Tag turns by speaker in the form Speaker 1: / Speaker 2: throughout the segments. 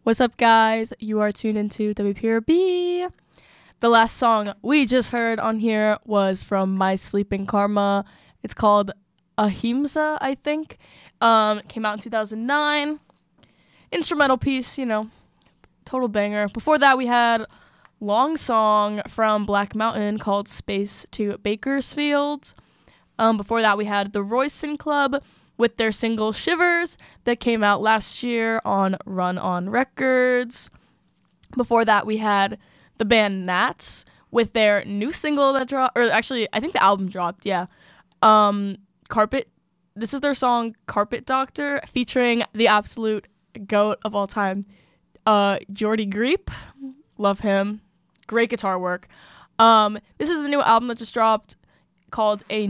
Speaker 1: What's up, guys? You are tuned into WPRB. The last song we just heard on here was from My Sleeping Karma. It's called Ahimsa, I think. Came out in 2009. Instrumental piece, total banger. Before that, we had long song from Black Mountain called Space to Bakersfield. Before that, we had the Royston Club with their single Shivers that came out last year on Run On Records. Before that, we had the band Nats with their new single that dropped, or actually, I think the album dropped, yeah. Carpet, this is their song Carpet Doctor, featuring the absolute goat of all time, Jordy Greep. Love him. Great guitar work. This is the new album that just dropped called A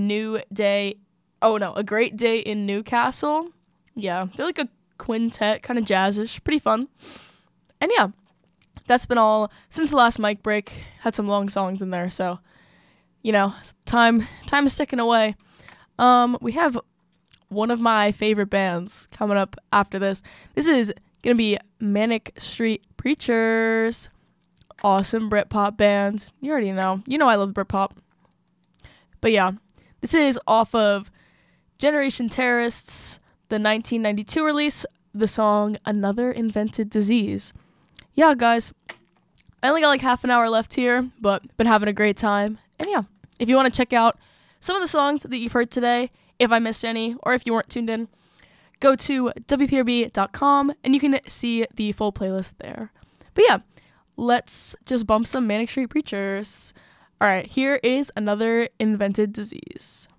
Speaker 1: Great Day in Newcastle. Yeah, they're like a quintet, kind of jazzish, pretty fun. And yeah, that's been all since the last mic break. Had some long songs in there, so time is ticking away. We have one of my favorite bands coming up after this. This is gonna be Manic Street Preachers. Awesome Britpop band. You already know. You know I love Britpop. But yeah, this is off of Generation Terrorists, the 1992 release, the song Another Invented Disease. Yeah, guys, I only got like half an hour left here, but been having a great time. And yeah, if you want to check out some of the songs that you've heard today, if I missed any, or if you weren't tuned in, go to WPRB.com and you can see the full playlist there. But yeah, let's just bump some Manic Street Preachers. All right, here is Another Invented Disease.